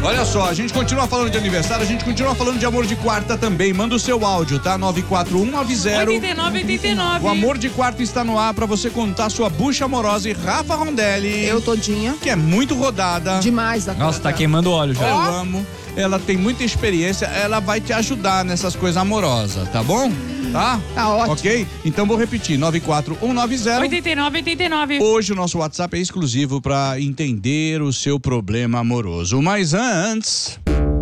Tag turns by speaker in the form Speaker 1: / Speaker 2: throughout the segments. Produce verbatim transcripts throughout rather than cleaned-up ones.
Speaker 1: Olha só, a gente continua falando de aniversário, a gente continua falando de amor de quarta também. Manda o seu áudio, tá? nove quatro um nove zero
Speaker 2: oito nove oito nove.
Speaker 1: O amor de quarta está no ar pra você contar sua bucha amorosa. E Rafa Rondelli,
Speaker 3: Eu todinha.
Speaker 1: que é muito rodada.
Speaker 3: Demais da
Speaker 2: Nossa,
Speaker 3: conta.
Speaker 2: tá queimando óleo já.
Speaker 1: Eu amo. Ela tem muita experiência, ela vai te ajudar nessas coisas amorosas, tá bom? Tá?
Speaker 3: Tá ótimo.
Speaker 1: Ok? Então vou repetir, nove quatro um nove zero.
Speaker 2: oito nove oito nove.
Speaker 1: Hoje o nosso WhatsApp é exclusivo para entender o seu problema amoroso. Mas antes,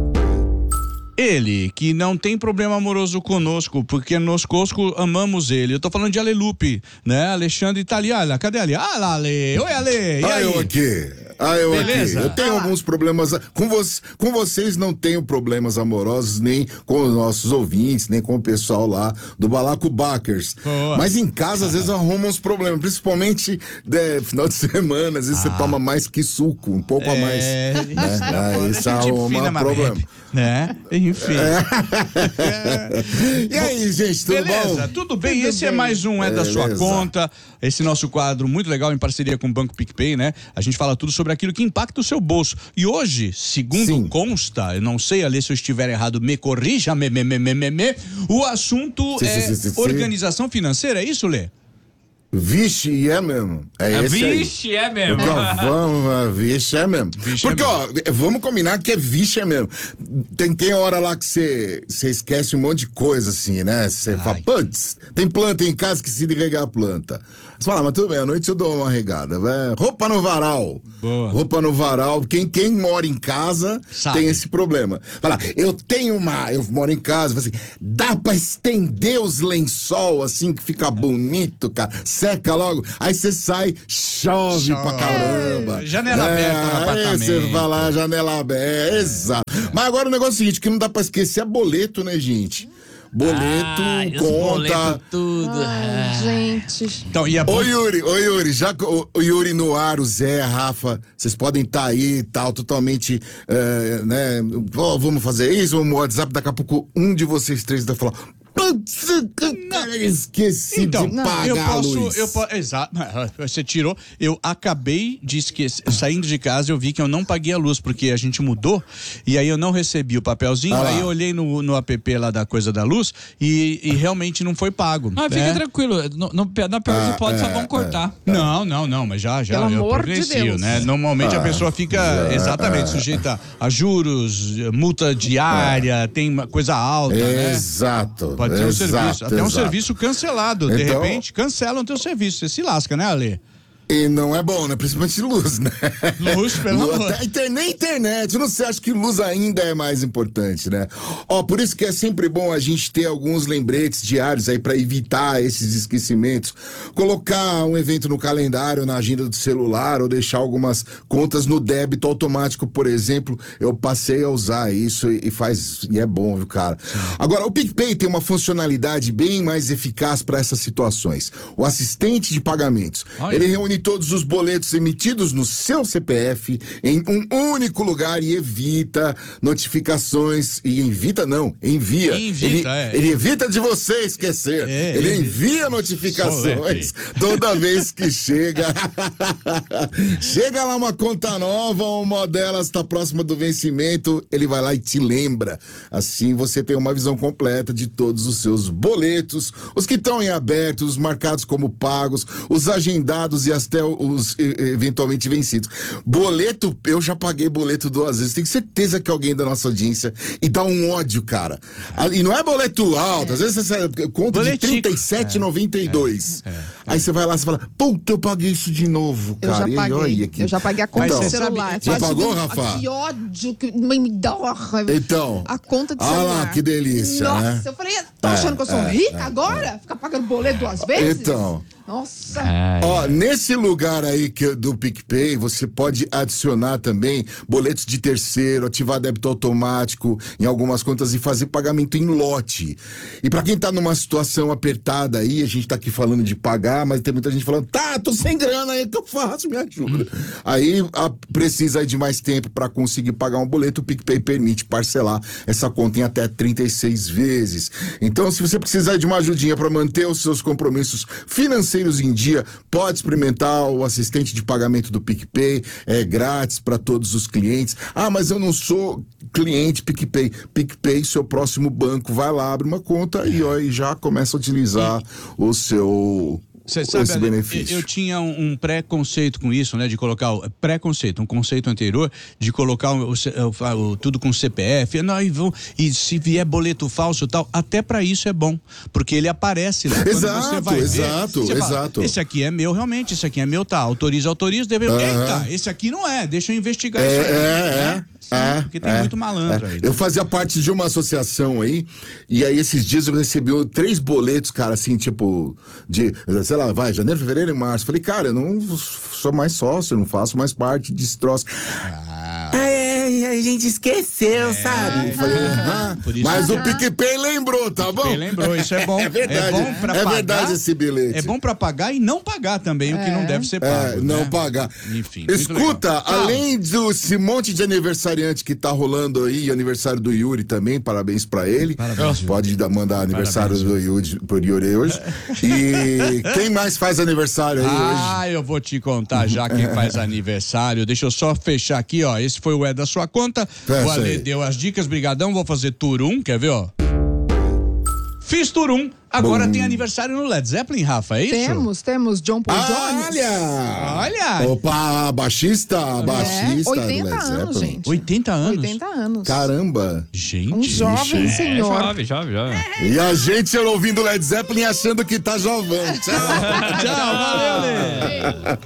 Speaker 1: ele que não tem problema amoroso conosco, porque nós Cosco amamos ele. Eu tô falando de Alelupe, né? Alexandre tá ali, olha, cadê ali? Ah lá, Ale, oi Ale, e
Speaker 4: Ah,
Speaker 1: aí?
Speaker 4: eu aqui. Ah, eu
Speaker 1: Beleza?
Speaker 4: aqui. Eu tenho
Speaker 1: Ah.
Speaker 4: alguns problemas. Com, vo com vocês não tenho problemas amorosos, nem com os nossos ouvintes, nem com o pessoal lá do Balaco Bakers.
Speaker 1: Boa.
Speaker 4: Mas em casa, às vezes, arruma uns problemas. Principalmente de final de semana. Às vezes
Speaker 1: Ah.
Speaker 4: você toma mais que suco, um pouco a mais.
Speaker 1: É,
Speaker 4: né? Aí isso
Speaker 1: gente
Speaker 4: arruma
Speaker 1: fina, mas
Speaker 4: problema.
Speaker 1: bebe, né? Enfim.
Speaker 4: E aí, gente, tudo
Speaker 1: Beleza,
Speaker 4: bom?
Speaker 1: tudo bem.
Speaker 3: Tudo
Speaker 1: Esse é
Speaker 3: bem.
Speaker 1: mais um É da Sua
Speaker 4: Beleza.
Speaker 1: Conta. Esse nosso quadro muito legal em parceria com o Banco PicPay, né? A gente fala tudo sobre aquilo que impacta o seu bolso. E hoje, segundo
Speaker 4: Sim.
Speaker 1: consta, eu não sei, Ali, se eu estiver errado, me corrija, me, me, me, me, me, me. O assunto
Speaker 4: Sim,
Speaker 1: é
Speaker 4: sim, sim, sim.
Speaker 1: organização financeira, é isso, Lê?
Speaker 4: Vixe, e é mesmo. É esse aí.
Speaker 2: Vixe, é mesmo.
Speaker 4: Então, vamos, ah, vixe é mesmo.
Speaker 1: Vixe é
Speaker 4: Porque, ó, vamos combinar que é vixe é mesmo. Tem, tem hora lá que você esquece um monte de coisa, assim, né? Você fala, putz, tem planta em casa que se regar a planta. Você fala, mas tudo bem, à noite eu dou uma regada. Vai. Roupa no varal.
Speaker 1: Boa.
Speaker 4: Roupa no varal. Quem, quem mora em casa
Speaker 1: Sabe.
Speaker 4: tem esse problema. Fala, eu tenho uma, eu moro em casa, assim, dá pra estender os lençol, assim, que fica bonito, cara. Seca logo, aí você sai, chove,
Speaker 1: Chove.
Speaker 4: pra caramba.
Speaker 1: Janela aberta no
Speaker 4: Aí
Speaker 1: apartamento.
Speaker 4: você vai lá, janela aberta, exato. Mas agora o negócio é o seguinte, que não dá pra esquecer é boleto, né, gente? Boleto,
Speaker 2: Ah, os
Speaker 4: conta...
Speaker 2: boletos tudo.
Speaker 3: Ai, gente.
Speaker 1: Então, e a
Speaker 4: Ô Yuri, ô Yuri, já que o, o Yuri no ar, o Zé, a Rafa, vocês podem estar aí e tal, totalmente, eh, né, ó, vamos fazer isso, vamos no WhatsApp, daqui a pouco um de vocês três vai falar, putz, cara, esqueci
Speaker 1: Então,
Speaker 4: de pagar
Speaker 1: eu
Speaker 4: a
Speaker 1: posso,
Speaker 4: luz.
Speaker 1: eu posso, exato, você tirou, eu acabei de esquecer, saindo de casa eu vi que eu não paguei a luz, porque a gente mudou, e aí eu não recebi o papelzinho,
Speaker 4: Ah lá.
Speaker 1: aí eu olhei no, no app lá da coisa da luz, e, e realmente não foi pago.
Speaker 2: Mas fica
Speaker 1: né?
Speaker 2: tranquilo, no, no, na pior
Speaker 4: Ah,
Speaker 2: que pode, só
Speaker 4: é,
Speaker 2: vão cortar.
Speaker 1: Não, não, não, mas já, já,
Speaker 3: Pelo
Speaker 1: eu
Speaker 3: amor de
Speaker 1: providencio,
Speaker 3: Deus.
Speaker 1: né? Normalmente a
Speaker 4: Ah,
Speaker 1: pessoa fica exatamente sujeita a juros, multa diária, tem uma coisa alta, né?
Speaker 4: Exato.
Speaker 1: Pode ser um
Speaker 4: exato,
Speaker 1: serviço, até um
Speaker 4: exato.
Speaker 1: serviço cancelado. De
Speaker 4: Então-
Speaker 1: repente, cancelam o teu serviço. Você se lasca, né, Ale?
Speaker 4: E não é bom, né? Principalmente luz, né?
Speaker 1: Luz, pelo
Speaker 4: Luz,
Speaker 1: amor.
Speaker 4: até inter- nem internet, eu não sei, acho que luz ainda é mais importante, né? Ó, por isso que é sempre bom a gente ter alguns lembretes diários aí pra evitar esses esquecimentos. Colocar um evento no calendário, na agenda do celular, ou deixar algumas contas no débito automático, por exemplo. Eu passei a usar isso e, e faz, e é bom, viu, cara? Agora, o PicPay tem uma funcionalidade bem mais eficaz para essas situações. O assistente de pagamentos.
Speaker 1: Olha.
Speaker 4: Ele reúne todos os boletos emitidos no seu C P F em um único lugar e evita notificações. E evita não, envia.
Speaker 1: Evita,
Speaker 4: ele,
Speaker 1: é.
Speaker 4: ele evita de você esquecer.
Speaker 1: É,
Speaker 4: ele
Speaker 1: ele-
Speaker 4: envia notificações toda vez que chega. Chega lá uma conta nova, uma delas está próxima do vencimento, ele vai lá e te lembra. Assim você tem uma visão completa de todos os seus boletos, os que estão em aberto, os marcados como pagos, os agendados e até os e- eventualmente vencidos. Boleto, eu já paguei boleto duas vezes. Tenho certeza que alguém da nossa audiência e dá um ódio, cara. Ah, E não é boleto alto, às vezes você conta
Speaker 1: Boletico.
Speaker 4: de trinta e sete reais e noventa e dois. Aí você vai lá e fala, puta, eu paguei isso de novo,
Speaker 3: Eu
Speaker 4: cara.
Speaker 3: já
Speaker 4: E
Speaker 3: paguei.
Speaker 4: olha aqui.
Speaker 3: Eu já paguei a conta
Speaker 4: Então,
Speaker 3: do
Speaker 1: você
Speaker 3: celular.
Speaker 1: sabe-
Speaker 4: Já
Speaker 3: Quase
Speaker 4: pagou,
Speaker 3: que-
Speaker 4: Rafa?
Speaker 3: Que ódio, que me dá uma raiva.
Speaker 4: Então.
Speaker 3: A conta do
Speaker 4: Ah lá,
Speaker 3: celular.
Speaker 4: que delícia,
Speaker 3: Nossa,
Speaker 4: né?
Speaker 3: eu falei, tá achando que eu sou
Speaker 4: é,
Speaker 3: rica agora? Ficar pagando boleto duas vezes?
Speaker 4: Então.
Speaker 3: Nossa.
Speaker 4: Ó, nesse lugar aí que, do PicPay, você pode adicionar também boletos de terceiro, ativar débito automático em algumas contas e fazer pagamento em lote. E pra quem tá numa situação apertada aí, a gente tá aqui falando de pagar, mas tem muita gente falando, tá, tô sem grana aí, o que eu faço? Me ajuda. Aí a, precisa aí de mais tempo pra conseguir pagar um boleto, o PicPay permite parcelar essa conta em até trinta e seis vezes. Então, se você precisar de uma ajudinha pra manter os seus compromissos financeiros, financeiros em dia, pode experimentar o assistente de pagamento do PicPay, é grátis para todos os clientes. Ah, mas eu não sou cliente PicPay. PicPay, seu próximo banco, vai lá, abre uma conta e, ó, e já começa a utilizar o seu...
Speaker 1: Você sabe,
Speaker 4: esse
Speaker 1: Ale,
Speaker 4: benefício.
Speaker 1: Eu, eu tinha um, um preconceito com isso, né? De colocar o preconceito, um conceito anterior de colocar o, o, o, tudo com C P F. Não, e, vão, e se vier boleto falso e tal, até pra isso é bom, porque ele aparece lá.
Speaker 4: Exato,
Speaker 1: Quando você vai
Speaker 4: exato,
Speaker 1: ver, você fala,
Speaker 4: exato.
Speaker 1: esse aqui é meu realmente, esse aqui é meu, tá? Autoriza, autoriza, deve.
Speaker 4: Uhum.
Speaker 1: Eita, esse aqui não é, deixa eu investigar
Speaker 4: É,
Speaker 1: isso aí.
Speaker 4: é,
Speaker 1: né?
Speaker 4: é. É,
Speaker 1: porque tem
Speaker 4: é,
Speaker 1: muito malandro
Speaker 4: é.
Speaker 1: aí.
Speaker 4: Eu fazia parte de uma associação aí, e aí esses dias eu recebi três boletos, cara, assim, tipo, de, sei lá, vai, janeiro, fevereiro e março. Falei, cara, eu não sou mais sócio, eu não faço mais parte desse troço. Ah, é, a gente esqueceu, é, sabe? Eu falei, ah, mas o PicPay lembrou, tá bom?
Speaker 1: PicPay lembrou, isso é bom.
Speaker 4: É verdade,
Speaker 1: é bom pra
Speaker 4: é
Speaker 1: pagar,
Speaker 4: verdade esse bilhete.
Speaker 1: É bom pra pagar e não pagar também, é. o que não deve ser pago.
Speaker 4: É, não
Speaker 1: né?
Speaker 4: pagar.
Speaker 1: Enfim.
Speaker 4: Escuta, além desse monte de aniversariante que tá rolando aí, aniversário do Yuri também, parabéns pra ele. Parabéns, Pode dar, mandar aniversário parabéns, do Yuri pro Yuri hoje. E quem mais faz aniversário aí
Speaker 1: ah,
Speaker 4: hoje?
Speaker 1: Ah, eu vou te contar já quem faz aniversário. Deixa eu só fechar aqui, ó. Esse foi o É da Sua Conta.
Speaker 4: Peça
Speaker 1: o Ale
Speaker 4: aí.
Speaker 1: deu as dicas, brigadão. Vou fazer tour um, quer ver, ó? Fiz tour um. Agora
Speaker 4: Bom.
Speaker 1: tem aniversário no Led Zeppelin, Rafa, é isso?
Speaker 3: Temos, temos John Paul
Speaker 4: Ah,
Speaker 3: Jones.
Speaker 4: olha!
Speaker 1: Olha!
Speaker 4: Opa, baixista, baixista.
Speaker 3: É,
Speaker 4: do
Speaker 3: oitenta
Speaker 4: Led
Speaker 3: anos,
Speaker 4: Zeppelin.
Speaker 3: gente.
Speaker 1: oitenta anos?
Speaker 3: oitenta anos.
Speaker 4: Caramba!
Speaker 1: Gente.
Speaker 3: Um jovem
Speaker 2: É,
Speaker 3: senhor.
Speaker 2: jovem, jovem, jovem.
Speaker 4: E a gente ouvindo Led Zeppelin achando que tá jovão. Tchau!
Speaker 1: Tchau, valeu, Lê.